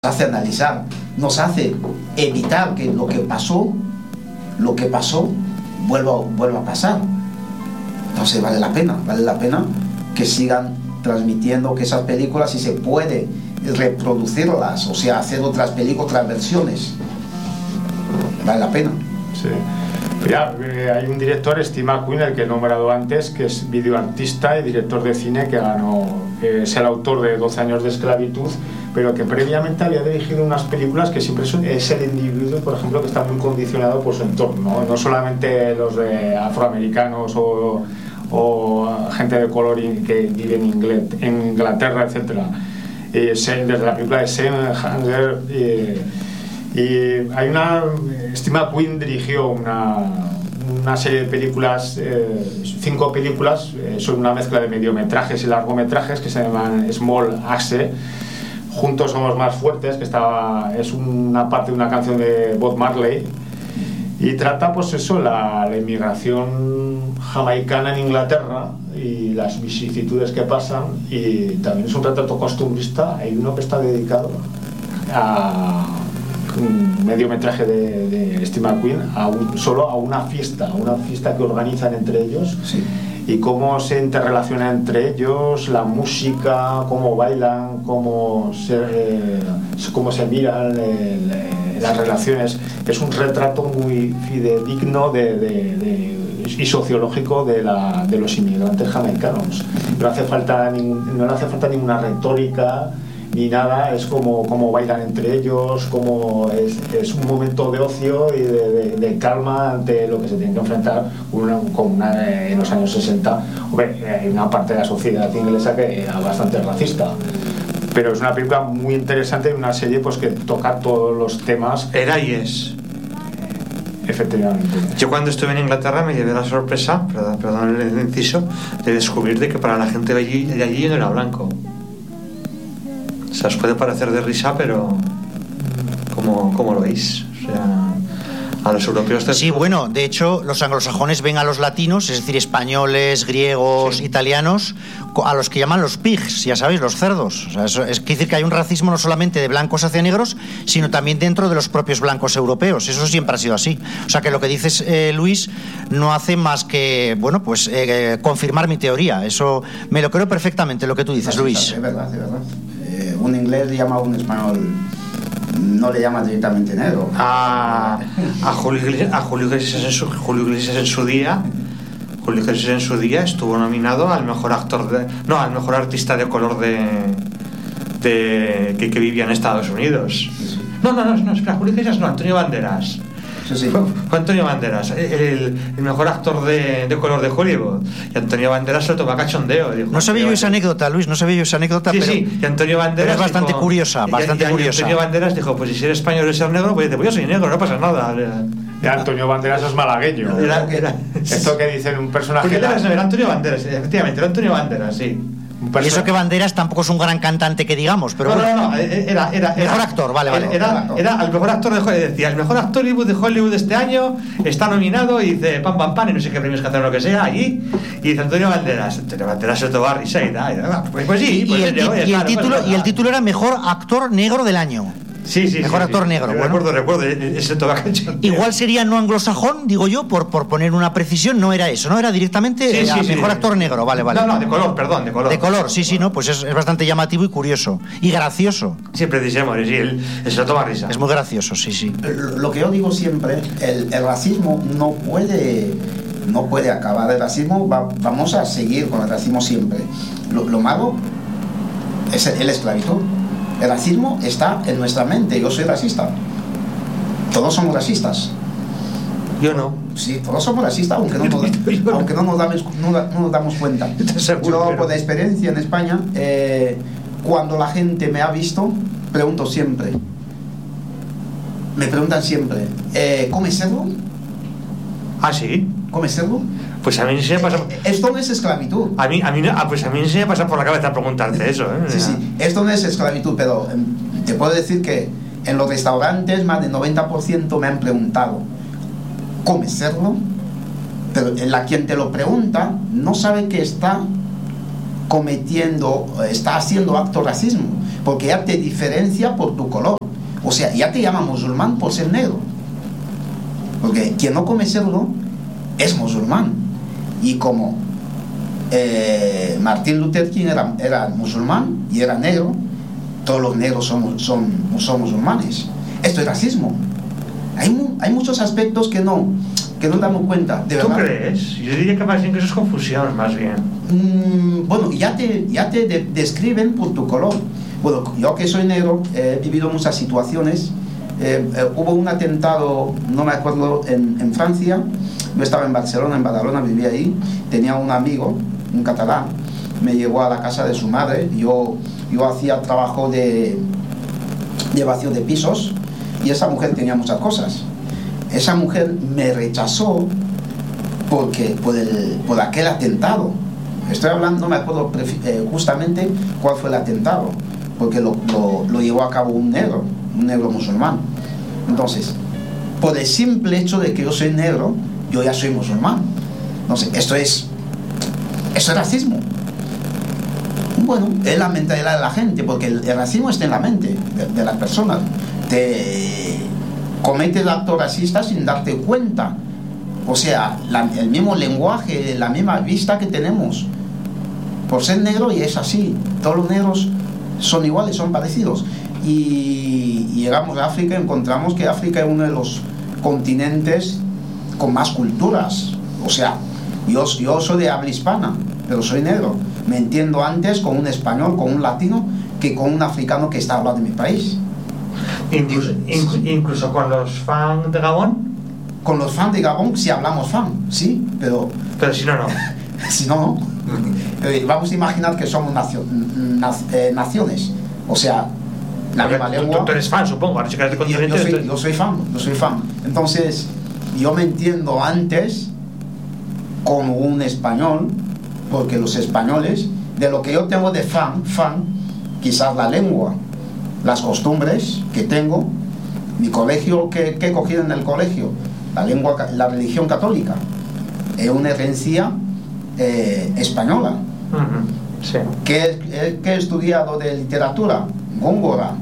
hace analizar, nos hace evitar que lo que pasó vuelva a pasar. Entonces vale la pena que sigan transmitiendo, que esas películas, si se puede reproducirlas, o sea, hacer otras películas, otras versiones, vale la pena. Sí. Ya, hay un director, Steve McQueen, el que he nombrado antes, que es videoartista y director de cine, que ganó, es el autor de 12 años de esclavitud, pero que previamente había dirigido unas películas que siempre es el individuo, por ejemplo, que está muy condicionado por su entorno, no solamente los de afroamericanos o gente de color que vive en Inglaterra, etcétera. Desde la película de Sam Hanser, y hay Steve McQueen dirigió una serie de películas, 5 películas, son una mezcla de mediometrajes y largometrajes que se llaman Small Axe. Juntos somos más fuertes, que es una parte de una canción de Bob Marley, y trata pues eso, la inmigración jamaicana en Inglaterra y las vicisitudes que pasan, y también es un retrato costumbrista. Hay uno que está dedicado a un mediometraje de Steve McQueen solo a una fiesta que organizan entre ellos. Sí. Y cómo se interrelaciona entre ellos, la música, cómo bailan, cómo se miran, las relaciones. Es un retrato muy fidedigno y sociológico de los inmigrantes jamaicanos. No le hace falta ninguna retórica ni nada, es como bailan entre ellos, como es un momento de ocio y de calma ante lo que se tiene que enfrentar en los años 60. Hay una parte de la sociedad inglesa que era bastante racista, pero es una película muy interesante y una serie pues que toca todos los temas. Era y es. Efectivamente. Yo cuando estuve en Inglaterra me llevé la sorpresa, perdón el inciso, de descubrir de que para la gente de allí no era blanco. O sea, os puede parecer de risa, pero ¿cómo lo veis? O sea, a los europeos... Sí, bueno, de hecho, los anglosajones ven a los latinos, es decir, españoles, griegos, sí, italianos, a los que llaman los pigs, ya sabéis, los cerdos. O sea, eso es decir que hay un racismo no solamente de blancos hacia negros, sino también dentro de los propios blancos europeos. Eso siempre ha sido así. O sea, que lo que dices, Luis, no hace más que, bueno, pues confirmar mi teoría. Eso me lo creo perfectamente, lo que tú dices, Luis. Es verdad. Un inglés le llama a un español, no le llama directamente negro. A Julio Iglesias en su día estuvo nominado al mejor al mejor artista de color que vivía en Estados Unidos. No, espera, Julio Iglesias no, Antonio Banderas. Sí. Fue Antonio Banderas, el mejor actor de color de Hollywood. Y Antonio Banderas se lo toma cachondeo. Dijo, no sabía yo esa anécdota, Luis, sí, pero, y Antonio Banderas pero es bastante curiosa, curiosa. Antonio Banderas dijo, pues si ser español y ser negro, pues yo soy negro, no pasa nada. Y Antonio Banderas es malagueño. Esto que dicen un personaje... Era Antonio Banderas, efectivamente, era Antonio Banderas, sí. Y eso que Banderas tampoco es un gran cantante que digamos, pero no, era mejor actor, vale. Era el mejor actor de Hollywood, decía, el mejor actor de Hollywood este año está nominado, y dice pam y no sé qué premios que hacen, lo que sea allí, y dice Antonio Banderas se lo toma risa y da, pues sí, y el título era mejor actor negro del año. Sí, mejor actor negro. Bueno. Recuerdo ese tobacacho. Igual sería no anglosajón, digo yo, por poner una precisión, no era eso, no era directamente mejor actor negro, vale. No, de color, perdón, de color. De color, sí, no, pues es bastante llamativo y curioso. Y gracioso. Sí, precisamente, sí, él se lo toma risa. Es muy gracioso, sí. Lo que yo digo siempre, el racismo no puede acabar. El racismo, vamos a seguir con el racismo siempre. Lo malo es el esclavitud. El racismo está en nuestra mente. Yo soy racista. Todos somos racistas. Yo no. Sí, todos somos racistas, aunque no nos damos cuenta. Yo, por experiencia en España, cuando la gente me ha visto, me preguntan siempre, ¿comes cerdo? ¿Ah, sí? ¿Comes cerdo? Pues a mí se me pasa... Esto no es esclavitud. Pues a mí se me pasa por la cabeza preguntarte eso, ¿eh? Sí, esto no es esclavitud, pero te puedo decir que en los restaurantes más del 90% me han preguntado, ¿comes cerdo? Pero quien te lo pregunta no sabe que está está haciendo acto de racismo, porque ya te diferencia por tu color. O sea, ya te llama musulmán por ser negro. Porque quien no come cerdo es musulmán. Y como Martin Luther King era musulmán y era negro, todos los negros son musulmanes. Esto es racismo. Hay muchos aspectos que no damos cuenta. ¿De ¿Tú verdad? crees? Yo diría que más bien que eso es confusión, más bien. Bueno, ya te describen por tu color. Bueno, yo que soy negro he vivido muchas situaciones. Hubo un atentado, no me acuerdo, en Francia. Yo estaba en Barcelona, en Badalona, vivía ahí. Tenía un amigo, un catalán, me llevó a la casa de su madre. Yo hacía trabajo de vacío de pisos y esa mujer tenía muchas cosas. Esa mujer me rechazó por aquel atentado. Estoy hablando, no me acuerdo justamente cuál fue el atentado, porque lo llevó a cabo un negro musulmán. Entonces, por el simple hecho de que yo soy negro, yo ya soy musulmán. Entonces, esto es racismo. Bueno, es la mentalidad de la gente, porque el racismo está en la mente de las personas. Te cometes actos racistas sin darte cuenta. O sea, el mismo lenguaje, la misma vista que tenemos por ser negro, y es así. Todos los negros son iguales, son parecidos. Y llegamos a África y encontramos que África es uno de los continentes con más culturas. O sea, yo soy de habla hispana, pero soy negro. Me entiendo antes con un español, con un latino, que con un africano que está hablando de mi país. Incluso con los fans de Gabón. Con los fans de Gabón, si hablamos fan, sí, pero si no, no. Si no, no. Vamos a imaginar que somos naciones. O sea, la misma lengua. Tú eres fan, supongo. Ahora, si eres de continente, yo soy fan. Entonces, yo me entiendo antes como un español, porque los españoles, de lo que yo tengo de fan, quizás la lengua, las costumbres que tengo, mi colegio, que he cogido en el colegio, la religión católica, es una herencia española. Sí. que he estudiado de literatura, Góngora,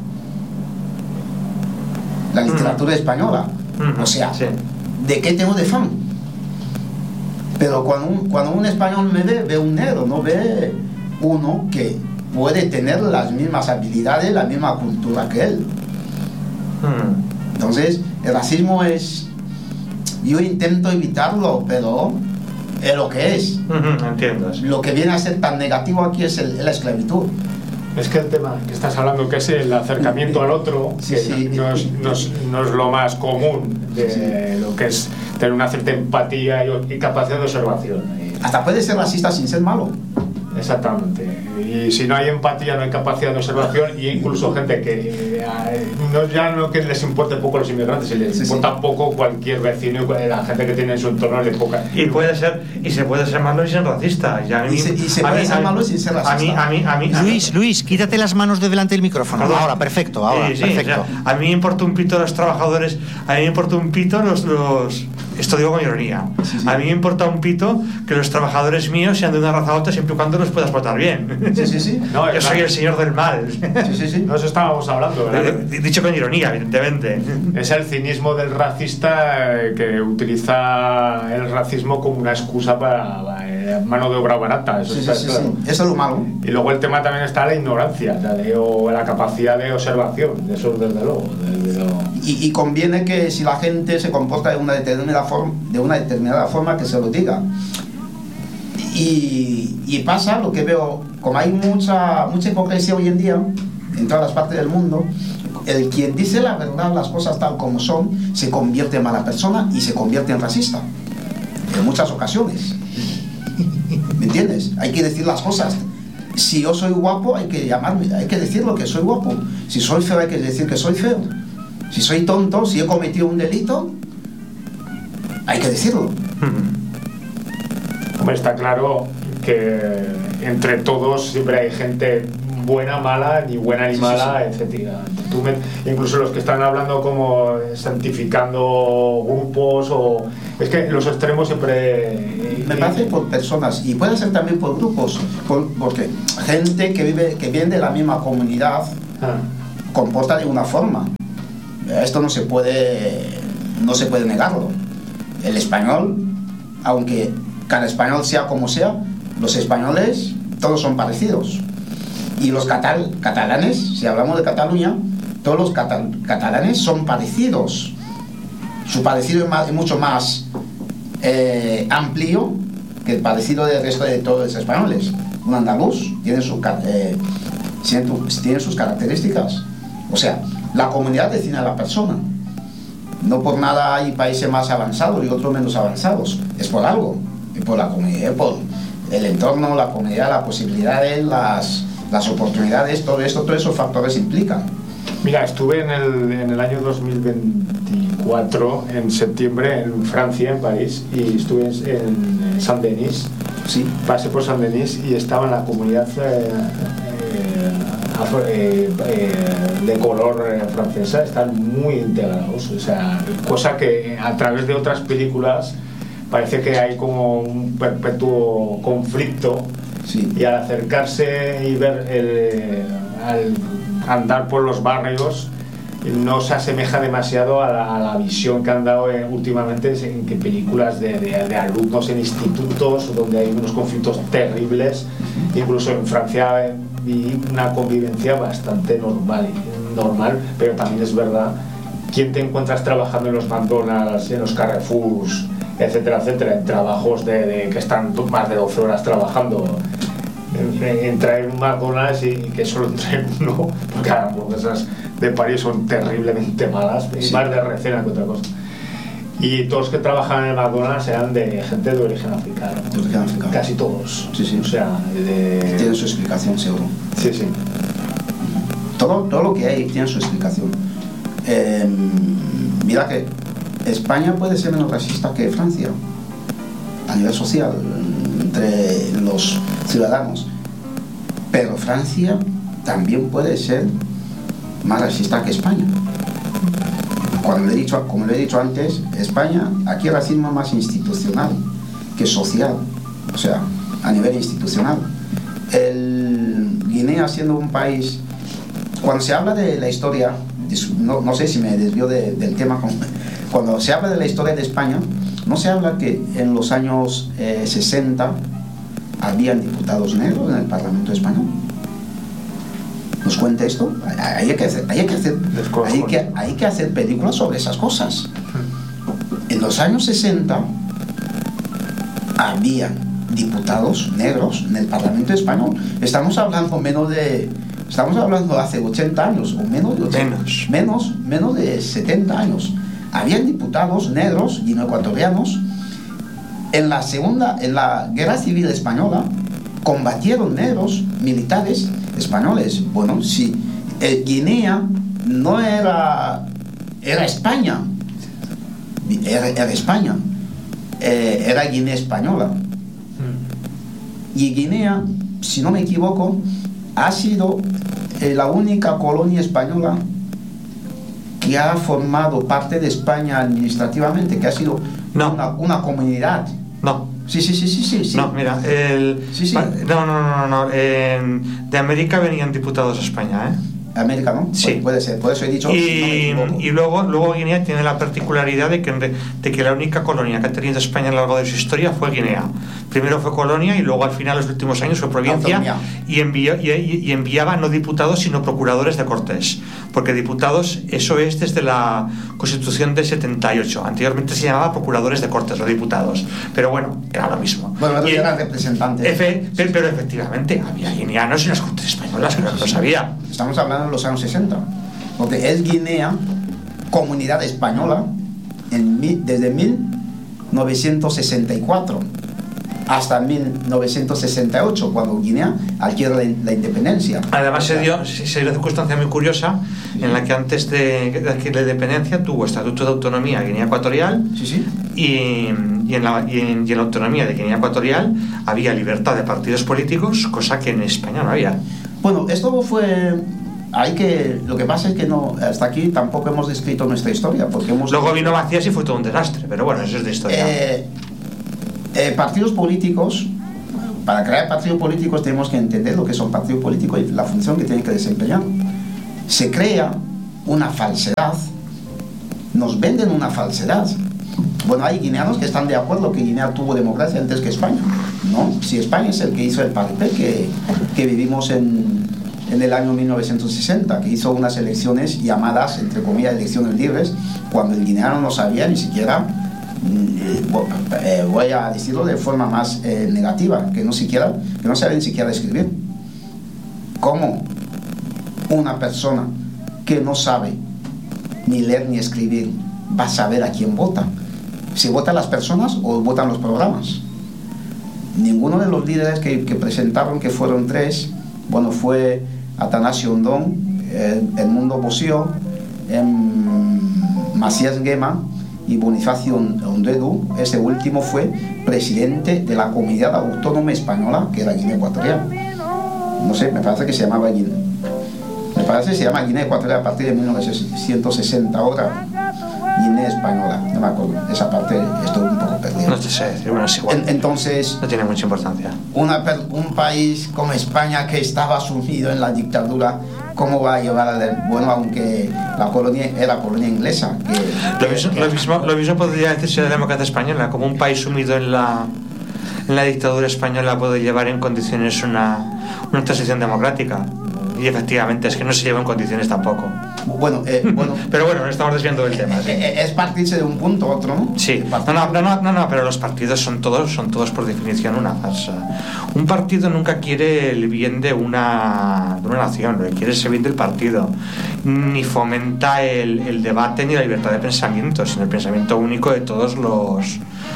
la literatura española. O sea, sí. ¿de qué tengo de fan? Pero cuando un español me ve un negro, no ve uno que puede tener las mismas habilidades, la misma cultura que él. Entonces, el racismo yo intento evitarlo, pero es lo que es. Entiendo. Lo que viene a ser tan negativo aquí es la esclavitud. Es que el tema que estás hablando, que es el acercamiento al otro, sí, que sí. No es lo más común de lo que es tener una cierta empatía y capacidad de observación. Hasta puede ser racista sin ser malo. Exactamente. Y si no hay empatía, no hay capacidad de observación, y incluso gente que no que les importe poco a los inmigrantes, les importa poco cualquier vecino, la gente que tiene en su entorno le poca. Y se puede ser malo y ser racista. Y se puede ser malo sin ser racista. Luis, quítate las manos de delante del micrófono. Perdón. Ahora, perfecto. Sí, Perfecto. o sea, a mí me importa un pito los trabajadores, a mí me importa un pito esto digo con ironía. Sí. A mí me importa un pito que los trabajadores míos sean de una raza a otra siempre y cuando los puedas tratar bien. Sí. No, yo soy el señor del mal. Sí. No, eso estábamos hablando, ¿verdad? Dicho con ironía, evidentemente. Es el cinismo del racista que utiliza el racismo como una excusa para mano de obra barata. Eso está claro. Eso es lo malo. Y luego el tema también está la ignorancia, o la capacidad de observación, de eso desde luego. Y conviene que si la gente se comporta de una determinada forma que se lo diga. Y pasa lo que veo, como hay mucha hipocresía hoy en día en todas las partes del mundo, quien dice la verdad, las cosas tal como son, se convierte en mala persona y se convierte en racista en muchas ocasiones. ¿Me entiendes? Hay que decir las cosas. Si yo soy guapo, hay que decirlo que soy guapo. Si soy feo, hay que decir que soy feo. Si soy tonto, si he cometido un delito, hay que decirlo. Hombre, está claro que entre todos siempre hay gente buena, mala, ni buena ni mala, etcétera. Incluso los que están hablando como santificando grupos, o es que los extremos siempre me parece por personas, y puede ser también por grupos, porque gente que viene de la misma comunidad comporta de una forma. Esto no se puede negarlo. El español, aunque cada español sea como sea, los españoles todos son parecidos. Y los catalanes, si hablamos de Cataluña, todos los catalanes son parecidos. Su parecido es mucho más amplio que el parecido del resto de todos los españoles. Un andaluz tiene sus características. O sea, la comunidad define a la persona. No por nada hay países más avanzados y otros menos avanzados. Es por algo. Y por la comunidad, por el entorno, la comunidad, las posibilidades, las oportunidades, todos esos factores implican. Mira, estuve en el año 2024, en septiembre, en Francia, en París, y estuve en Saint-Denis. Sí. Pasé por Saint-Denis y estaba en la comunidad de color francesa. Están muy integrados, o sea, cosa que a través de otras películas parece que hay como un perpetuo conflicto. Sí. Y al acercarse y ver al andar por los barrios, no se asemeja demasiado a la visión que han dado últimamente en que películas de alumnos en institutos donde hay unos conflictos terribles. Incluso en Francia vi una convivencia bastante normal, pero también es verdad, ¿quién te encuentras trabajando en los McDonald's, en los Carrefours, etcétera, en trabajos que están más de 12 horas trabajando, en traer un McDonald's y que solo traen uno, porque las hamburguesas de París son terriblemente malas, sí. Más de recena que otra cosa. Y todos los que trabajan en el McDonald's eran de gente de origen africano. Casi todos. Sí. O sea, tiene su explicación, seguro. Sí. Todo lo que hay tiene su explicación. Mira que España puede ser menos racista que Francia a nivel social entre los ciudadanos, pero Francia también puede ser más racista que España. Como lo he dicho antes, España, aquí el racismo es más institucional que social, o sea, a nivel institucional. Guinea siendo un país, cuando se habla de la historia, no sé si me desvío del tema, cuando se habla de la historia de España, no se habla que en los años 60 habían diputados negros en el Parlamento español. ¿Nos cuenta esto? Hay que hacer películas sobre esas cosas. En los años 60 habían diputados negros en el Parlamento español. Estamos hablando hace 80 años o menos de 70 años. Habían diputados negros guineoecuatorianos. En la Guerra Civil Española combatieron negros militares españoles. Bueno, si Guinea no era España, era España, era Guinea española. Y Guinea, si no me equivoco, ha sido la única colonia española que ha formado parte de España administrativamente, que ha sido una comunidad. No. Sí. No, mira, Sí. No. De América venían diputados a España, ¿eh? América, ¿no? Sí. Puede ser, por eso he dicho. Y luego Guinea tiene la particularidad de que la única colonia que ha tenido España a lo largo de su historia fue Guinea. Primero fue colonia y luego al final, los últimos años, fue provincia. Y enviaba no diputados sino procuradores de Cortes, porque diputados, eso es desde la Constitución de 78. Anteriormente se llamaba procuradores de Cortes, no diputados, pero bueno, era lo mismo. Bueno, eran representantes. Pero efectivamente había guineanos en las Cortes españolas, que no lo sabía. Estamos hablando de los años 60, porque es Guinea, comunidad española, desde 1964 hasta 1968, cuando Guinea adquiere la independencia. Además se dio una circunstancia muy curiosa, en la que antes de adquirir la independencia tuvo estatuto de autonomía Guinea Ecuatorial. Sí. Y en la autonomía de Guinea Ecuatorial había libertad de partidos políticos, cosa que en España no había. Bueno, esto fue... Lo que pasa es que no, hasta aquí tampoco hemos descrito nuestra historia, porque Luego vino Macías y fue todo un desastre, pero bueno, eso es de historia. Partidos políticos, para crear partidos políticos tenemos que entender lo que son partidos políticos y la función que tienen que desempeñar. Se crea una falsedad, nos venden una falsedad. Bueno, hay guineanos que están de acuerdo que Guinea tuvo democracia antes que España, ¿no? Si España es el que hizo el paripé que vivimos en el año 1960, que hizo unas elecciones llamadas, entre comillas, elecciones libres, cuando el guineano no sabía ni siquiera, voy a decirlo de forma más negativa, que no sabía ni siquiera escribir. ¿Cómo una persona que no sabe ni leer ni escribir va a saber a quién vota? ¿Si votan las personas o votan los programas? Ninguno de los líderes que presentaron, que fueron 3, bueno, fue Atanasio Ondón, Edmundo Boció, Macías Nguema y Bonifacio Ondedu. Ese último fue presidente de la Comunidad Autónoma Española, que era Guinea Ecuatorial. No sé, me parece que se llamaba Guinea. Me parece que se llama Guinea Ecuatorial a partir de 1960. Ahora Guinea Española, no me acuerdo. Esa parte estoy un poco perdido. No te sé, bueno, es igual. Entonces, no tiene mucha importancia. Un país como España, que estaba sumido en la dictadura, ¿cómo va a llevar bueno, aunque la colonia era colonia inglesa? Lo mismo podría decirse de la democracia española, como un país sumido en la dictadura española puede llevar en condiciones una transición democrática. Y efectivamente es que no se lleva en condiciones tampoco. Bueno, pero bueno, estamos desviando del tema. ¿Sí? Es partirse de un punto a otro, ¿no? Sí. No, pero los partidos son todos por definición una farsa. Un partido nunca quiere el bien de una nación, lo que quiere es el bien del partido. Ni fomenta el debate ni la libertad de pensamiento, sino el pensamiento único de todos los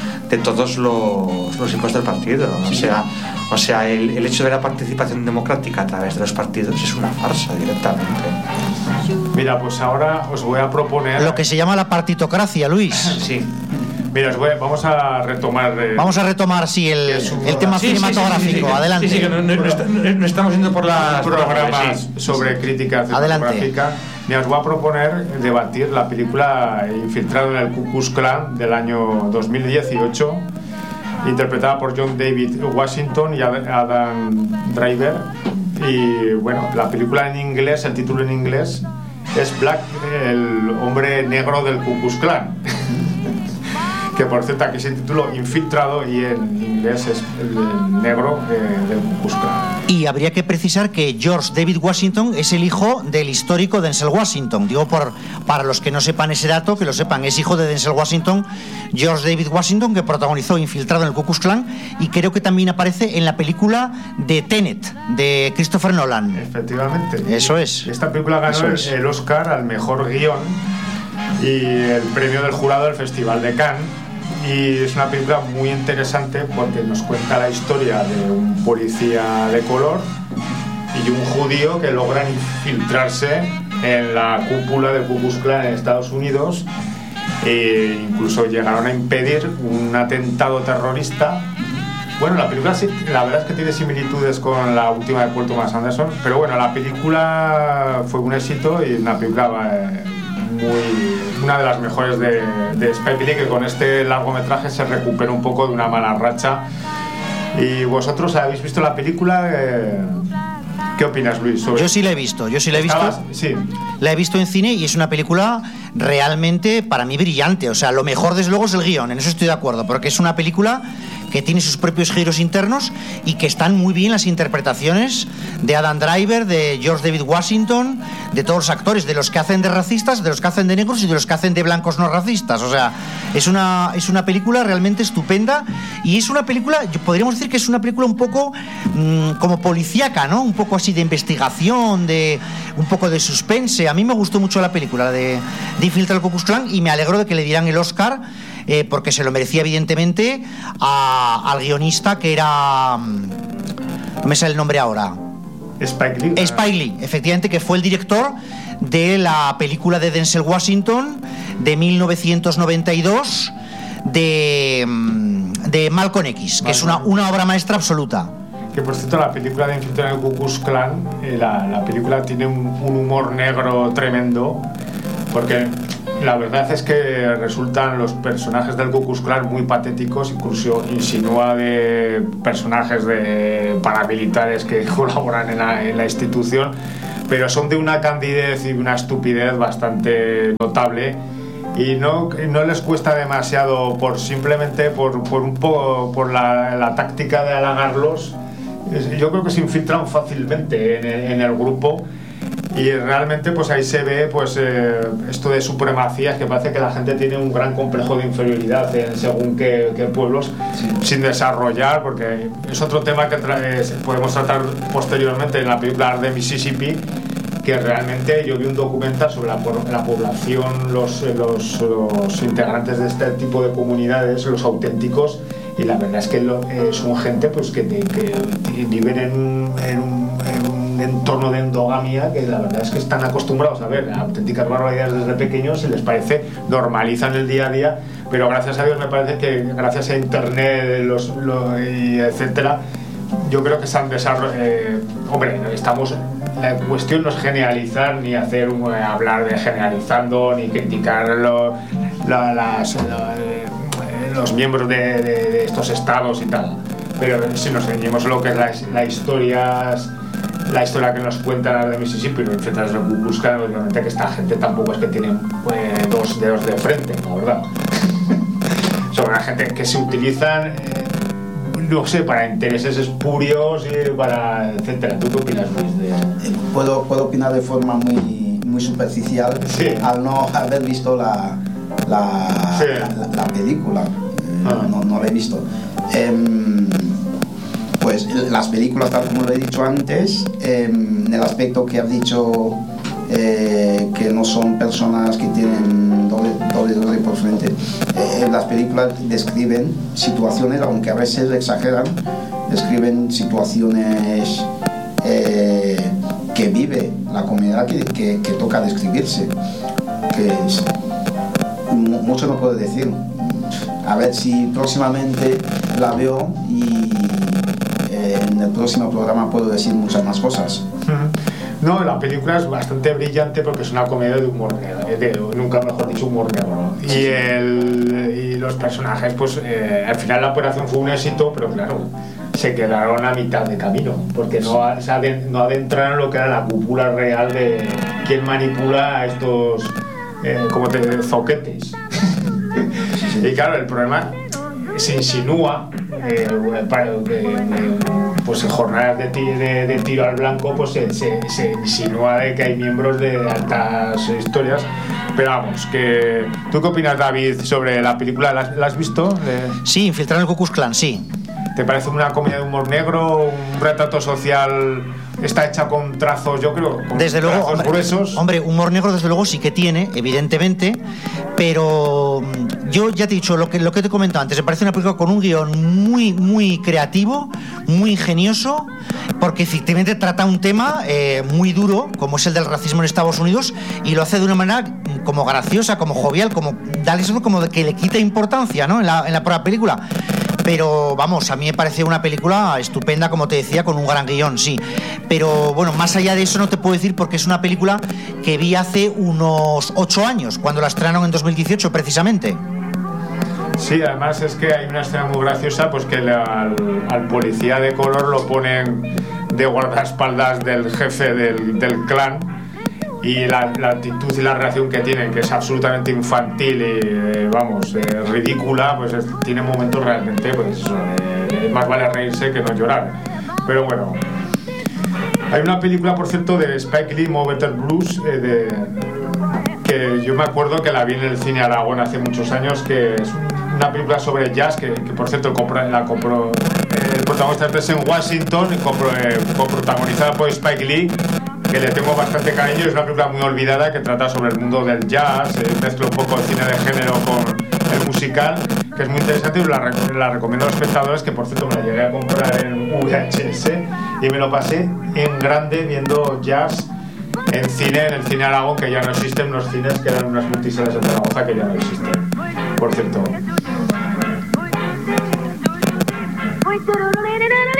hijos del partido. Sí. O sea, el hecho de la participación democrática a través de los partidos es una farsa directamente. Mira, pues ahora os voy a proponer... Lo que se llama la partitocracia, Luis. Sí. Mira, vamos a retomar... sí, el tema cinematográfico. Sí. Adelante. Sí, que no estamos yendo por las programas sobre crítica cinematográfica. Mira, os voy a proponer debatir la película Infiltrado en el Ku Klux Klan del año 2018, interpretada por John David Washington y Adam Driver. Y bueno, la película en inglés, el título en inglés es Black, el hombre negro del Ku Klux Klan. Que por cierto aquí es el título Infiltrado y en inglés es el negro del Ku Klux Klan. Y habría que precisar que George David Washington es el hijo del histórico Denzel Washington. Digo, para los que no sepan ese dato, que lo sepan, es hijo de Denzel Washington, George David Washington, que protagonizó Infiltrado en el Ku Klux Klan y creo que también aparece en la película de Tenet, de Christopher Nolan. Efectivamente. Eso es. Esta película ganó el Oscar al mejor guión y el premio del jurado del Festival de Cannes. Y es una película muy interesante porque nos cuenta la historia de un policía de color y un judío que logran infiltrarse en la cúpula del Ku Klux Klan en Estados Unidos e incluso llegaron a impedir un atentado terrorista. Bueno, la película sí, la verdad es que tiene similitudes con la última de Paul Thomas Anderson, pero bueno, la película fue un éxito y una película una de las mejores de Spike Lee, que con este largometraje se recupera un poco de una mala racha. ¿Y vosotros habéis visto la película? ¿Qué opinas, Luis? Yo sí la he visto. Sí. La he visto en cine y es una película realmente para mí brillante. O sea, lo mejor desde luego es el guión, en eso estoy de acuerdo, porque es una película que tiene sus propios giros internos y que están muy bien las interpretaciones de Adam Driver, de George David Washington, de todos los actores, de los que hacen de racistas, de los que hacen de negros y de los que hacen de blancos no racistas. O sea, es una película realmente estupenda y es una película, podríamos decir que es una película un poco como policíaca, ¿no? Un poco así de investigación, de un poco de suspense. A mí me gustó mucho la película de Infiltrado en el Ku Klux Klan y me alegro de que le dieran el Oscar porque se lo merecía evidentemente al guionista que era... no me sale el nombre ahora. Spike Lee, efectivamente, que fue el director de la película de Denzel Washington de 1992 de Malcolm X, que es una obra maestra absoluta. que por cierto la película de Infiltrado en el Ku Klux Klan, la película tiene un humor negro tremendo, porque la verdad es que resultan los personajes del Ku Klux Klan muy patéticos, incluso insinúa de personajes de paramilitares que colaboran en la institución, pero son de una candidez y una estupidez bastante notable. Y no les cuesta demasiado simplemente por un poco por la táctica de halagarlos. Yo creo que se infiltran fácilmente en el grupo, y realmente pues ahí se ve pues esto de supremacía, es que parece que la gente tiene un gran complejo de inferioridad en según qué pueblos, sí, sin desarrollar, porque es otro tema que podemos tratar posteriormente en la película de Mississippi, que realmente yo vi un documental sobre la población, los integrantes de este tipo de comunidades, los auténticos, y la verdad es que son gente pues que viven en un entorno de endogamia, que la verdad es que están acostumbrados a ver auténticas barbaridades desde pequeños y les parece, normalizan el día a día, pero gracias a Dios me parece que gracias a internet y etcétera, yo creo que se han desarrollado. Hombre, la cuestión no es generalizar ni hablar de generalizando ni criticar los miembros de estos estados y tal, pero si nos ceñimos lo que es la historia que nos cuentan las de Mississippi, los infiltrados del Ku Klux Klan, obviamente que esta gente tampoco es que tienen dos dedos de frente, la verdad. Son una gente que se utilizan no sé, para intereses espurios y para etcétera. ¿Tú qué opinas, Luis? Puedo opinar de forma muy superficial, sí, al no haber visto la película. No la he visto. Pues las películas, tal como lo he dicho antes, en el aspecto que has dicho, que no son personas que tienen doble por frente, las películas describen situaciones, aunque a veces exageran, describen situaciones que vive la comunidad que toca describirse, mucho no puedo decir. A ver si próximamente la veo y en el próximo programa puedo decir muchas más cosas. No, la película es bastante brillante porque es una comedia de humor negro, nunca mejor dicho, humor negro. Sí. Y los personajes, pues al final la operación fue un éxito, pero claro, se quedaron a mitad de camino, porque no adentraron lo que era la cúpula real de quién manipula a estos zoquetes. Y claro, el problema se insinúa pues en jornadas de tiro al blanco, pues se insinúa de que hay miembros de altas historias, pero vamos, que ¿tú qué opinas, David, sobre la película? ¿La has visto? Sí, Infiltrado en el Ku Klux Klan, sí. ¿Te parece una comedia de humor negro, un retrato social? Está hecha con trazos, yo creo, con desde luego, trazos gruesos. Hombre, humor negro desde luego sí que tiene, evidentemente, pero yo ya te he dicho lo que te he comentado antes, me parece una película con un guión muy creativo, muy ingenioso, porque efectivamente trata un tema muy duro, como es el del racismo en Estados Unidos, y lo hace de una manera como graciosa, como jovial, como que le quita importancia, ¿no? en la propia película. Pero vamos, a mí me parece una película estupenda, como te decía, con un gran guión, sí. Pero bueno, más allá de eso no te puedo decir, porque es una película que vi hace unos 8 años, cuando la estrenaron en 2018 precisamente. Sí, además es que hay una escena muy graciosa, pues que al policía de color lo ponen de guardaespaldas del jefe del clan, y la actitud y la reacción que tienen, que es absolutamente infantil y ridícula, pues tiene momentos realmente, pues más vale reírse que no llorar. Pero bueno, hay una película, por cierto, de Spike Lee, Mo Better Blues, que yo me acuerdo que la vi en el cine Aragón hace muchos años, que es una película sobre jazz, que por cierto el protagonista es Denzel Washington, coprotagonizada por Spike Lee, que le tengo bastante cariño. Es una película muy olvidada que trata sobre el mundo del jazz, mezcla un poco el cine de género con el musical, que es muy interesante, y la recomiendo a los espectadores, que por cierto me la llegué a comprar en VHS y me lo pasé en grande viendo jazz en el cine Aragón, que ya no existen, unos cines que eran unas multisalas en Zaragoza que ya no existen, por cierto.